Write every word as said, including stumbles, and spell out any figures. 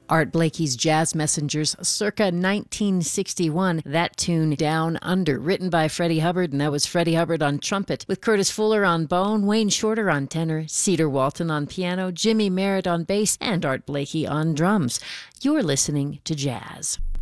Art Blakey's Jazz Messengers, circa nineteen sixty-one. That tune, Down Under, written by Freddie Hubbard, and that was Freddie Hubbard on trumpet, with Curtis Fuller on bone, Wayne Shorter on tenor, Cedar Walton on piano, Jimmy Merritt on bass, and Art Blakey on drums. You're listening to Jazz.